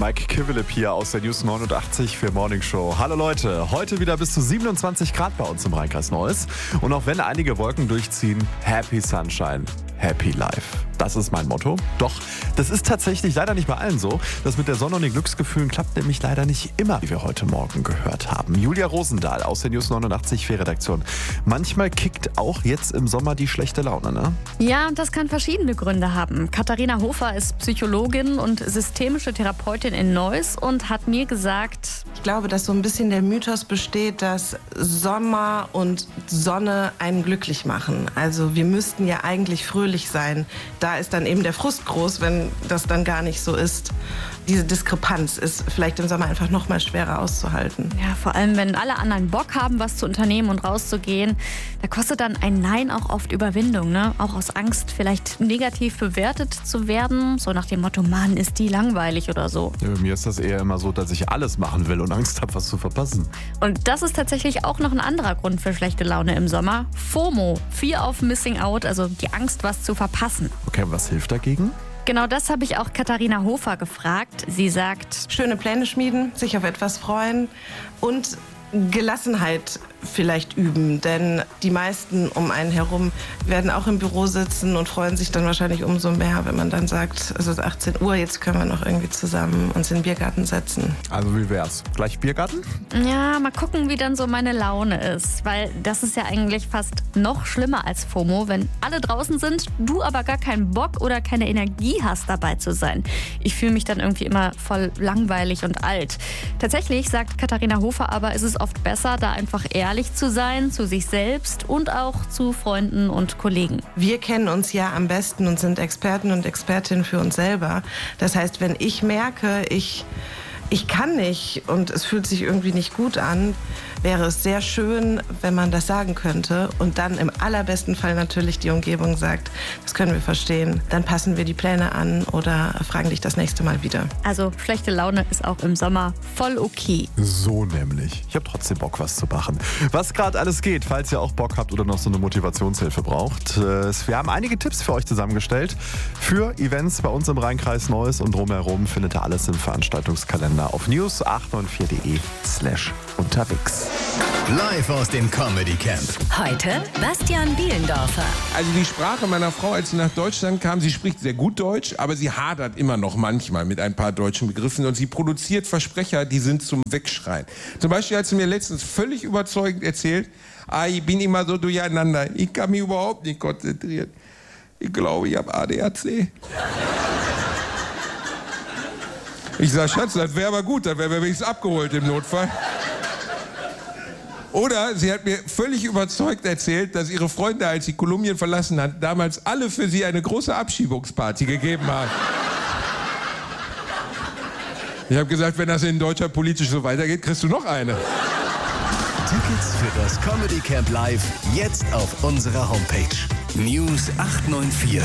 Mike Kivelip hier aus der News 89 für Morning Show. Hallo Leute, heute wieder bis zu 27 Grad bei uns im Rheinkreis Neuss. Und auch wenn einige Wolken durchziehen, Happy Sunshine, Happy Life. Das ist mein Motto. Doch, das ist tatsächlich leider nicht bei allen so. Das mit der Sonne und den Glücksgefühlen klappt nämlich leider nicht immer, wie wir heute Morgen gehört haben. Julia Rosendahl aus der News 89 Redaktion. Manchmal kickt auch jetzt im Sommer die schlechte Laune, ne? Ja, und das kann verschiedene Gründe haben. Katharina Hofer ist Psychologin und systemische Therapeutin in Neuss und hat mir gesagt, ich glaube, dass so ein bisschen der Mythos besteht, dass Sommer und Sonne einen glücklich machen. Also wir müssten ja eigentlich fröhlich sein. Da ist dann eben der Frust groß, wenn das dann gar nicht so ist. Diese Diskrepanz ist vielleicht im Sommer einfach noch mal schwerer auszuhalten. ja, vor allem wenn alle anderen Bock haben, was zu unternehmen und rauszugehen, da kostet dann ein Nein auch oft Überwindung, ne? Auch aus Angst, vielleicht negativ bewertet zu werden, so nach dem Motto, Mann, ist die langweilig oder so. Ja, bei mir ist das eher immer so, dass ich alles machen will und Angst habe, was zu verpassen. Und das ist tatsächlich auch noch ein anderer Grund für schlechte Laune im Sommer. FOMO, Fear of Missing Out, also die Angst, was zu verpassen. Okay, was hilft dagegen? Genau das habe ich auch Katharina Hofer gefragt. Sie sagt, Schöne Pläne schmieden, sich auf etwas freuen und Gelassenheit vielleicht üben. Denn die meisten um einen herum werden auch im Büro sitzen und freuen sich dann wahrscheinlich umso mehr, wenn man dann sagt, es ist 18 Uhr, jetzt können wir noch irgendwie zusammen uns in den Biergarten setzen. Also wie wär's? Gleich Biergarten? ja, mal gucken, wie dann so meine Laune ist. Weil das ist ja eigentlich fast noch schlimmer als FOMO, wenn alle draußen sind, du aber gar keinen Bock oder keine Energie hast, dabei zu sein. Ich fühle mich dann irgendwie immer voll langweilig und alt. Tatsächlich, sagt Katharina Hofer aber, ist es oft besser, da einfach ehrlich zu sein, zu sich selbst und auch zu Freunden und Kollegen. Wir kennen uns ja am besten und sind Experten und Expertinnen für uns selber. Das heißt, wenn ich merke, ich kann nicht und es fühlt sich irgendwie nicht gut an, wäre es sehr schön, wenn man das sagen könnte und dann im allerbesten Fall natürlich die Umgebung sagt, das können wir verstehen, dann passen wir die Pläne an oder fragen dich das nächste Mal wieder. Also schlechte Laune ist auch im Sommer voll okay. So nämlich. Ich habe trotzdem Bock, was zu machen. Was gerade alles geht, falls ihr auch Bock habt oder noch so eine Motivationshilfe braucht. Wir haben einige Tipps für euch zusammengestellt. Für Events bei uns im Rheinkreis Neuss und drumherum findet ihr alles im Veranstaltungskalender auf news894.de/unterwegs. Live aus dem Comedy Camp. Heute Bastian Bielendorfer. Also die Sprache meiner Frau, als sie nach Deutschland kam, sie spricht sehr gut Deutsch, aber sie hadert immer noch manchmal mit ein paar deutschen Begriffen und sie produziert Versprecher, die sind zum Wegschreien. Zum Beispiel hat sie mir letztens völlig überzeugend erzählt, ich bin immer so durcheinander, ich kann mich überhaupt nicht konzentrieren. Ich glaube, ich habe ADHC. Ich sag, Schatz, das wäre aber gut, dann wären wir wenigstens abgeholt im Notfall. Oder sie hat mir völlig überzeugt erzählt, dass ihre Freunde, als sie Kolumbien verlassen hat, damals alle für sie eine große Abschiebungsparty gegeben haben. Ich habe gesagt, wenn das in Deutschland politisch so weitergeht, kriegst du noch eine. Tickets für das Comedy Camp Live jetzt auf unserer Homepage news894.